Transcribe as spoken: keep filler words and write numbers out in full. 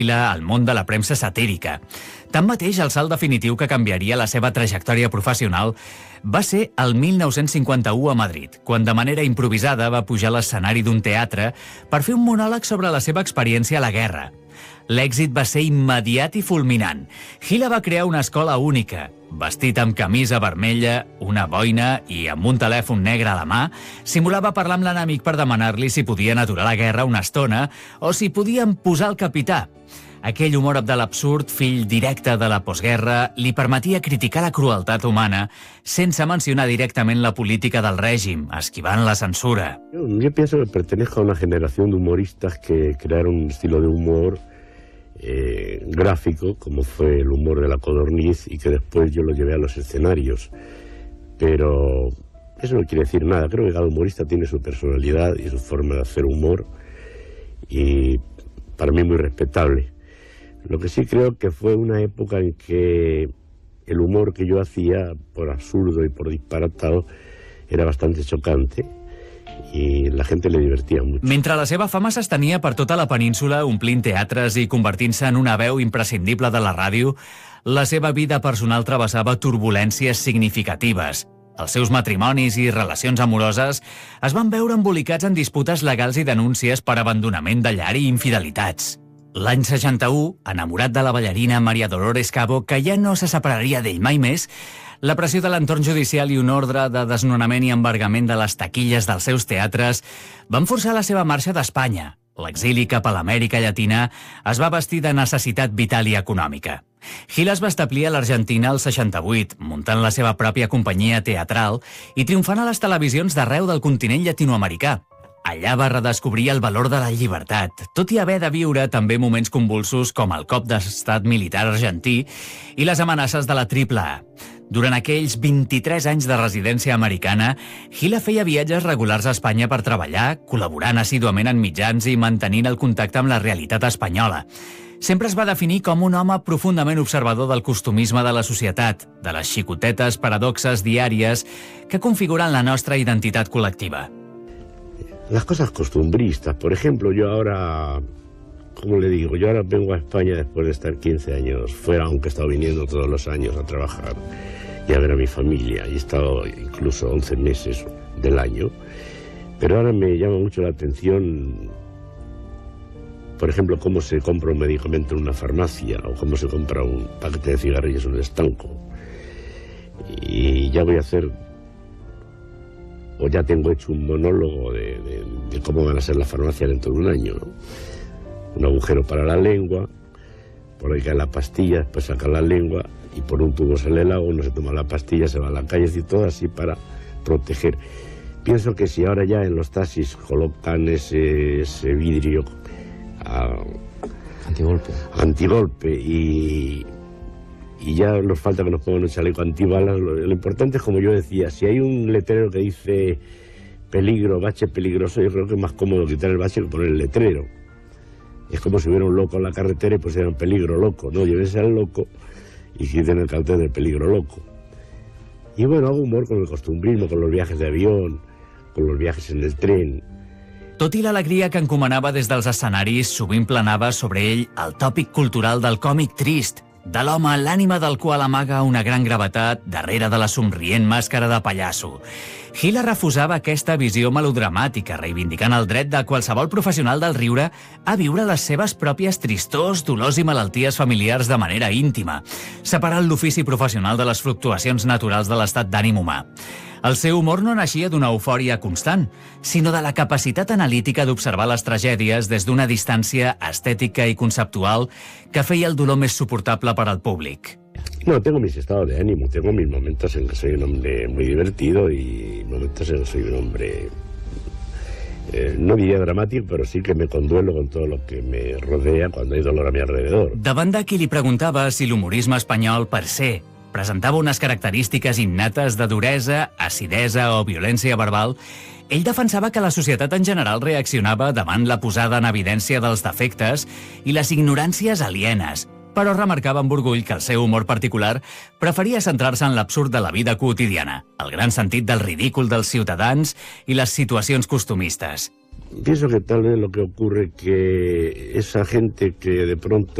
al món de la premsa satírica. Tanmateix, el salt definitiu que canviaria la seva trajectòria professional va ser el mil nou-cents cinquanta-u a Madrid, quan de manera improvisada va pujar a l'escenari d'un teatre per fer un monòleg sobre la seva experiència a la guerra. L'èxit va ser immediat i fulminant. Gila va crear una escola única. Vestit amb camisa vermella, una boina i amb un telèfon negre a la mà, simulava parlar amb l'enemic per demanar-li si podien aturar la guerra una estona o si podien posar el capità. Aquell humor de l'absurd, fill directe de la postguerra, li permetia criticar la crueltat humana sense mencionar directament la política del règim, esquivant la censura. Yo, yo pienso que pertenezco a una generación de humoristas que crearon un estilo de humor Eh, gráfico, como fue el humor de la codorniz, y que después yo lo llevé a los escenarios. Pero eso no quiere decir nada. Creo que cada humorista tiene su personalidad y su forma de hacer humor, y para mí muy respetable. Lo que sí creo que fue una época en que el humor que yo hacía, por absurdo y por disparatado, era bastante chocante, i la gent le divertia molt. Mentre la seva fama s'estenia per tota la península, omplint teatres i convertint-se en una veu imprescindible de la ràdio, la seva vida personal travessava turbulències significatives. Els seus matrimonis i relacions amoroses es van veure embolicats en disputes legals i denúncies per abandonament de llar i infidelitats. L'any seixanta-u, enamorat de la ballarina Maria Dolores Cabo, que ja no se separaria d'ell mai més, la pressió de l'entorn judicial i un ordre de desnonament i embargament de les taquilles dels seus teatres van forçar la seva marxa d'Espanya. L'exili cap a l'Amèrica Llatina es va vestir de necessitat vital i econòmica. Gila es va establir a l'Argentina al seixanta-vuit, muntant la seva pròpia companyia teatral i triomfant a les televisions d'arreu del continent llatinoamericà. Allà va redescobrir el valor de la llibertat, tot i haver de viure també moments convulsos com el cop d'estat militar argentí i les amenaces de la Triple A. Durant aquells vint-i-tres anys de residència americana, Gila feia viatges regulars a Espanya per treballar, col·laborant assíduament en mitjans i mantenint el contacte amb la realitat espanyola. Sempre es va definir com un home profundament observador del costumisme de la societat, de les xicotetes paradoxes diàries que configuren la nostra identitat col·lectiva. Las cosas costumbristas, por ejemplo, yo ahora, ¿cómo le digo? Yo ahora vengo a España después de estar quince años fuera, aunque he estado viniendo todos los años a trabajar y a ver a mi familia, y he estado incluso once meses del año, pero ahora me llama mucho la atención, por ejemplo, cómo se compra un medicamento en una farmacia o cómo se compra un paquete de cigarrillos en un estanco. Y ya voy a hacer, o ya tengo hecho un monólogo de, de, de cómo van a ser las farmacias dentro de un año, ¿no? Un agujero para la lengua, por ahí cae la pastilla, después saca la lengua y por un tubo sale el agua, uno se toma la pastilla, se va a la calle, y todo así para proteger. Pienso que si ahora ya en los taxis colocan ese, ese vidrio uh, antigolpe, antigolpe y, y ya nos falta que nos pongan un chaleco antibalas, lo, lo importante es, como yo decía, si hay un letrero que dice peligro, bache peligroso, yo creo que es más cómodo quitar el bache que poner el letrero. Es como si hubiera un loco en la carretera y pusieran peligro loco, no, llévense al loco y quiten el cartel del peligro loco. Y bueno, hago humor con el costumbrismo, con los viajes de avión, con los viajes en el tren. Tot i l'alegria que encomanava des dels escenaris, sovint planava sobre ell el tòpic cultural del còmic trist, de l'home l'ànima del qual amaga una gran gravetat darrere de la somrient màscara de pallasso. Gila refusava aquesta visió melodramàtica, reivindicant el dret de qualsevol professional del riure a viure les seves pròpies tristors, dolors i malalties familiars de manera íntima, separant l'ofici professional de les fluctuacions naturals de l'estat d'ànim humà. El seu humor no naixia d'una eufòria constant, sinó de la capacitat analítica d'observar les tragèdies des d'una distància estètica i conceptual que feia el dolor més suportable per al públic. No, tengo mis estados de ánimo, tengo mis momentos en que soy un hombre muy divertido y momentos en que soy un hombre, eh, no diría dramático, pero sí que me conduelo con todo lo que me rodea cuando hay dolor a mi alrededor. Davant de qui li preguntava si l'humorisme espanyol per se presentava unes característiques innates de duresa, acidesa o violència verbal, ell defensava que la societat en general reaccionava davant la posada en evidència dels defectes i les ignoràncies alienes, però remarcava amb orgull que el seu humor particular preferia centrar-se en l'absurd de la vida quotidiana, el gran sentit del ridícul dels ciutadans i les situacions costumistes. pienso que tal vez lo que ocurre que esa gente que de pronto